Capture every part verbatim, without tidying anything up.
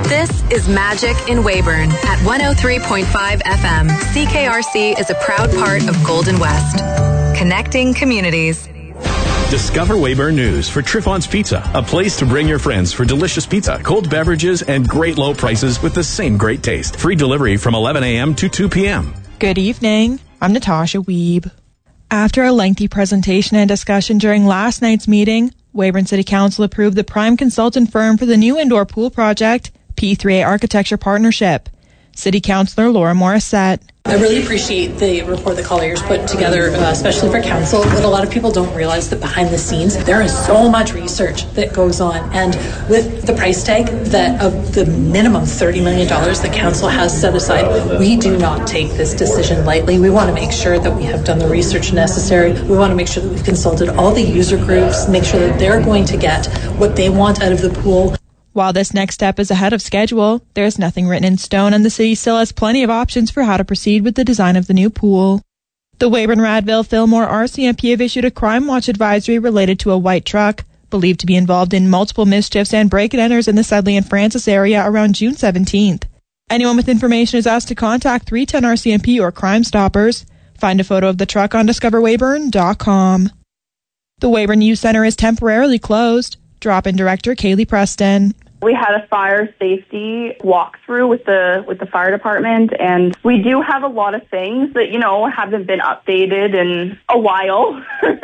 This is Magic in Weyburn at one oh three point five F M. C K R C is a proud part of Golden West. Connecting communities. Discover Weyburn News for Triffon's Pizza, a place to bring your friends for delicious pizza, cold beverages, and great low prices with the same great taste. Free delivery from eleven a.m. to two p.m. Good evening. I'm Natasha Wiebe. After a lengthy presentation and discussion during last night's meeting, Weyburn City Council approved the prime consultant firm for the new indoor pool project, P three A Architecture Partnership. City Councillor Laura Morissette. I really appreciate the report that Colliers put together, uh, especially for council, but a lot of people don't realize that behind the scenes, there is so much research that goes on. And with the price tag that of the minimum thirty million dollars that council has set aside, we do not take this decision lightly. We want to make sure that we have done the research necessary. We want to make sure that we've consulted all the user groups, make sure that they're going to get what they want out of the pool. While this next step is ahead of schedule, there is nothing written in stone, and the city still has plenty of options for how to proceed with the design of the new pool. The Weyburn-Radville Fillmore R C M P have issued a crime watch advisory related to a white truck, believed to be involved in multiple mischiefs and break-and-enters in the Sedley and Francis area around June seventeenth. Anyone with information is asked to contact three ten R C M P or Crime Stoppers. Find a photo of the truck on discover weyburn dot com. The Weyburn Youth Centre is temporarily closed. Drop-in director Kaylee Preston. We had a fire safety walkthrough with the with the fire department, and we do have a lot of things that, you know, haven't been updated in a while,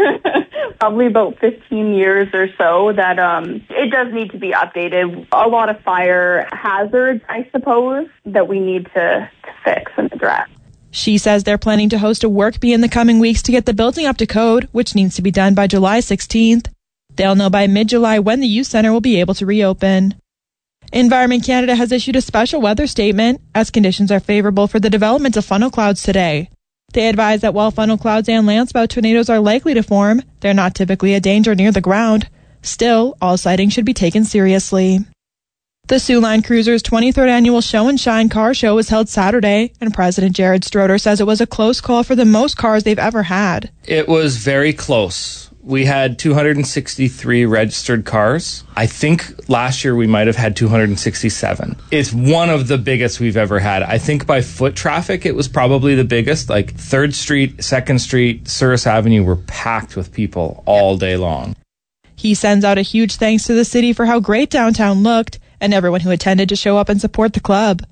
probably about fifteen years or so, that um, it does need to be updated. A lot of fire hazards, I suppose, that we need to, to fix and address. She says they're planning to host a work bee in the coming weeks to get the building up to code, which needs to be done by July sixteenth. They'll know by mid-July when the youth centre will be able to reopen. Environment Canada has issued a special weather statement as conditions are favourable for the development of funnel clouds today. They advise that while funnel clouds and landspout tornadoes are likely to form, they're not typically a danger near the ground. Still, all sightings should be taken seriously. The Soo Line Cruiser's twenty-third annual Show and Shine car show was held Saturday, and President Jared Stroder says it was a close call for the most cars they've ever had. It was very close. We had two hundred sixty-three registered cars. I think last year we might have had two hundred sixty-seven. It's one of the biggest we've ever had. I think by foot traffic, it was probably the biggest. Like third Street, second Street, Souris Avenue were packed with people all day long. He sends out a huge thanks to the city for how great downtown looked and everyone who attended to show up and support the club.